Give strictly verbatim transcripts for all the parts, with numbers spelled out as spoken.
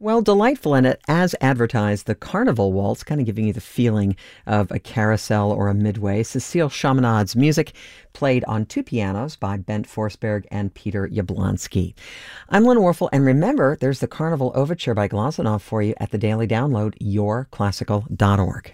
Well, delightful, and it, as advertised, the Carnival Waltz, kind of giving you the feeling of a carousel or a midway. Cecile Chaminade's music, played on two pianos by Bent Forsberg and Peter Yablonsky. I'm Lynn Warfel, and remember, there's the Carnival Overture by Glazunov for you at the Daily Download, your classical dot org.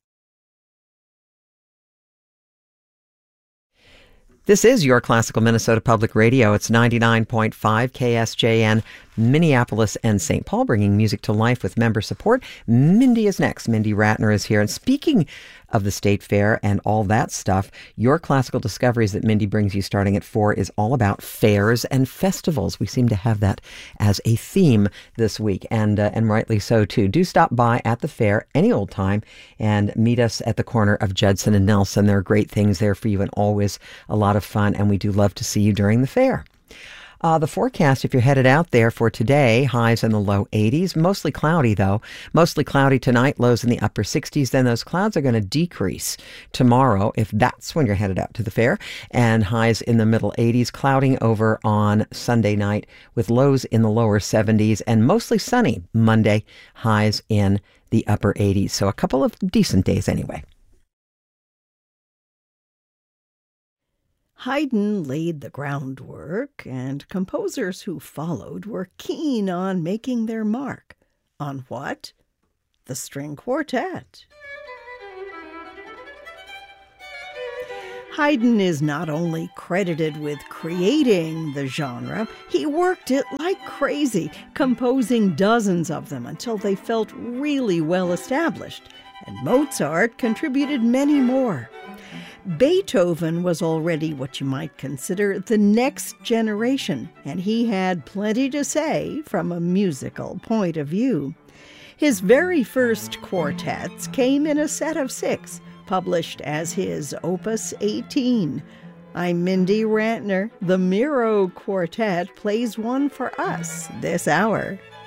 This is Your Classical Minnesota Public Radio. It's ninety-nine point five K S J N, Minneapolis and Saint Paul, bringing music to life with member support. Mindy is next. Mindy Ratner is here. And speaking of the State Fair and all that stuff, Your Classical Discoveries that Mindy brings you starting at four is all about fairs and festivals. We seem to have that as a theme this week, and uh, and rightly so, too. Do stop by at the fair any old time and meet us at the corner of Judson and Nelson. There are great things there for you and always a lot of fun, and we do love to see you during the fair. Uh, the forecast, if you're headed out there for today, highs in the low eighties, mostly cloudy though. Mostly cloudy tonight, lows in the upper sixties. Then those clouds are going to decrease tomorrow if that's when you're headed out to the fair. And highs in the middle eighties, clouding over on Sunday night with lows in the lower seventies and mostly sunny Monday, highs in the upper eighties. So a couple of decent days anyway. Haydn laid the groundwork, and composers who followed were keen on making their mark. On what? The string quartet. Haydn is not only credited with creating the genre, he worked it like crazy, composing dozens of them until they felt really well established, and Mozart contributed many more. Beethoven was already what you might consider the next generation, and he had plenty to say from a musical point of view. His very first quartets came in a set of six, published as his Opus eighteen. I'm Mindy Ratner. The Miro Quartet plays one for us this hour.